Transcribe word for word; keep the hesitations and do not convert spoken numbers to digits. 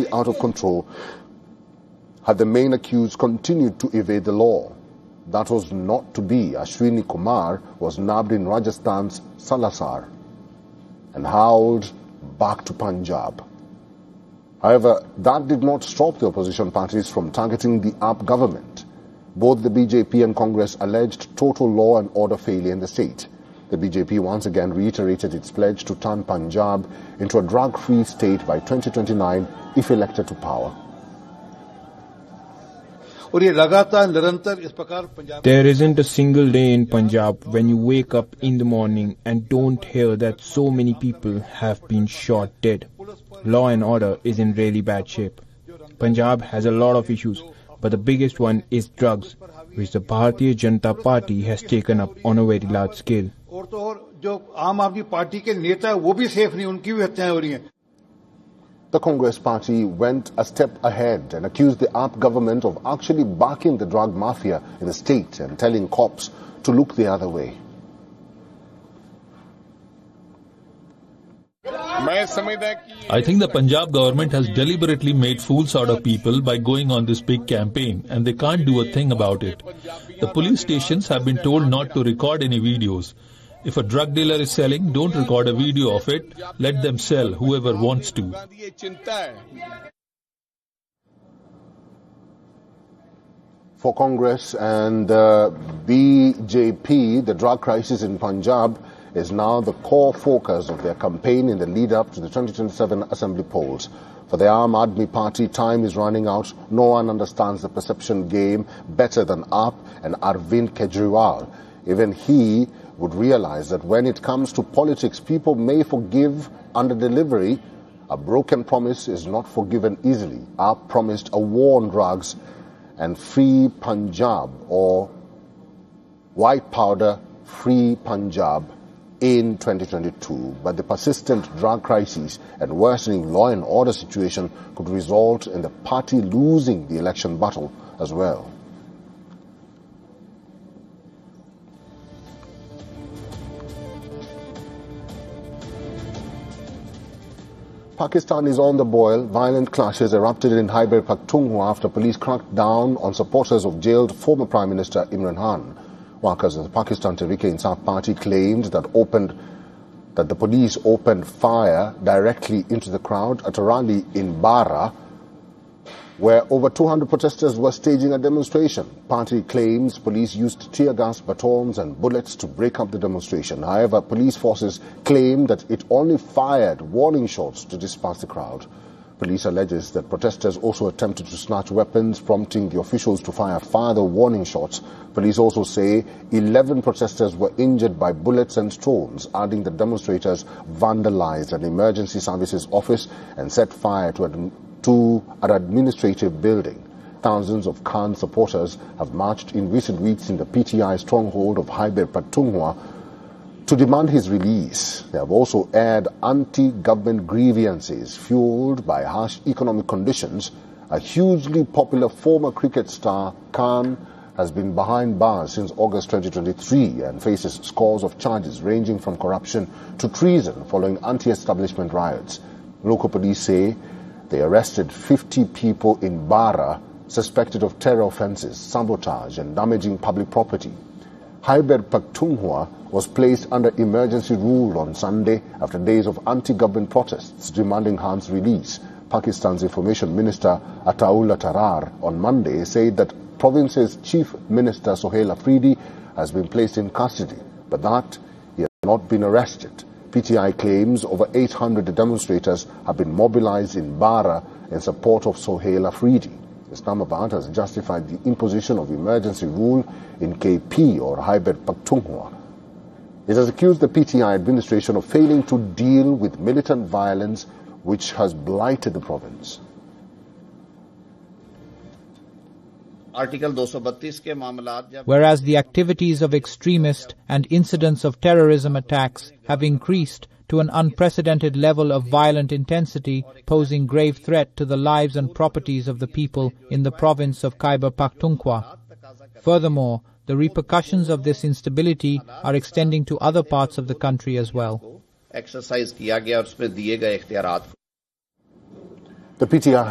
totally out of control had the main accused continued to evade the law. That was not to be. Ashwini Kumar was nabbed in Rajasthan's Salasar and hauled back to Punjab. However, that did not stop the opposition parties from targeting the A P government. Both the B J P and Congress alleged total law and order failure in the state. The B J P once again reiterated its pledge to turn Punjab into a drug-free state by twenty twenty-nine if elected to power. There isn't a single day in Punjab when you wake up in the morning and don't hear that so many people have been shot dead. Law and order is in really bad shape. Punjab has a lot of issues, but the biggest one is drugs, which the Bharatiya Janata Party has taken up on a very large scale. The Congress party went a step ahead and accused the A P government of actually backing the drug mafia in the state and telling cops to look the other way. I think the Punjab government has deliberately made fools out of people by going on this big campaign, and they can't do a thing about it. The police stations have been told not to record any videos. If a drug dealer is selling, don't record a video of it. Let them sell, whoever wants to. For Congress and uh, B J P, the drug crisis in Punjab is now the core focus of their campaign in the lead-up to the twenty twenty-seven Assembly polls. For the Aam Aadmi Party, time is running out. No one understands the perception game better than A P and Arvind Kejriwal. Even he would realize that when it comes to politics, people may forgive under delivery. A broken promise is not forgiven easily. A P promised a war on drugs and free Punjab, or white powder free Punjab, in twenty twenty-two. But the persistent drug crisis and worsening law and order situation could result in the party losing the election battle as well. Pakistan is on the boil. Violent clashes erupted in Khyber Pakhtunkhwa after police cracked down on supporters of jailed former Prime Minister Imran Khan. Workers of the Pakistan Tehreek-e-Insaf Party claimed that opened that the police opened fire directly into the crowd at a rally in Bara, where over two hundred protesters were staging a demonstration. Party claims police used tear gas, batons and bullets to break up the demonstration. However, police forces claim that it only fired warning shots to disperse the crowd. Police alleges that protesters also attempted to snatch weapons, prompting the officials to fire further warning shots. Police also say eleven protesters were injured by bullets and stones, adding that demonstrators vandalized an emergency services office and set fire to an to an administrative building. Thousands of Khan supporters have marched in recent weeks in the P T I stronghold of Khyber Pakhtunkhwa to demand his release. They have also aired anti-government grievances fueled by harsh economic conditions. A hugely popular former cricket star, Khan, has been behind bars since August twenty twenty-three and faces scores of charges ranging from corruption to treason following anti-establishment riots. Local police say they arrested fifty people in Bara suspected of terror offences, sabotage and damaging public property. Khyber Pakhtunkhwa was placed under emergency rule on Sunday after days of anti-government protests demanding Khan's release. Pakistan's Information Minister Ataullah Tarar on Monday said that province's Chief Minister Sohail Afridi has been placed in custody, but that he has not been arrested. P T I claims over eight hundred demonstrators have been mobilized in Bara in support of Sohail Afridi. Islamabad has justified the imposition of emergency rule in K P or Khyber Pakhtunkhwa. It has accused the P T I administration of failing to deal with militant violence which has blighted the province. Whereas the activities of extremists and incidents of terrorism attacks have increased to an unprecedented level of violent intensity, posing grave threat to the lives and properties of the people in the province of Khyber Pakhtunkhwa. Furthermore, the repercussions of this instability are extending to other parts of the country as well. The P T I